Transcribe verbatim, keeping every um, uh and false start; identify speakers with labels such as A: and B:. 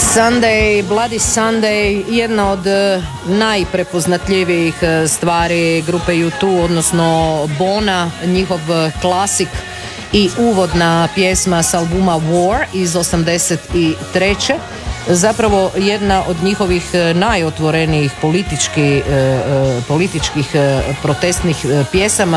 A: Sunday, Bloody Sunday, jedna od najprepoznatljivijih stvari grupe U dva, odnosno Bona, njihov klasik i uvodna pjesma s albuma War iz osamdeset treće. Zapravo jedna od njihovih najotvorenijih politički, političkih protestnih pjesama.